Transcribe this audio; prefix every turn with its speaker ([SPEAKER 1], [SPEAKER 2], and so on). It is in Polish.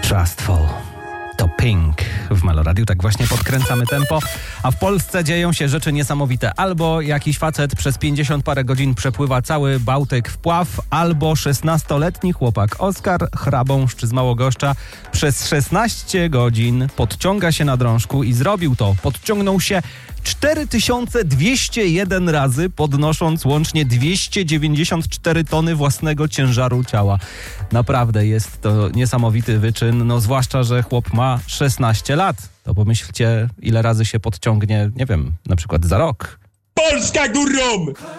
[SPEAKER 1] Trustful. To Pink w Meloradiu. Tak właśnie podkręcamy tempo. A w Polsce dzieją się rzeczy niesamowite. Albo jakiś facet przez 50 parę godzin przepływa cały Bałtyk w pław, albo 16-letni chłopak Oskar Chrabąszcz z Małogoszcza przez 16 godzin podciąga się na drążku i zrobił to. Podciągnął się 4201 razy, podnosząc łącznie 294 tony własnego ciężaru ciała. Naprawdę jest to niesamowity wyczyn, no zwłaszcza, że chłop ma 16 lat. To pomyślcie, ile razy się podciągnie, nie wiem, na przykład za rok.
[SPEAKER 2] Polska górą!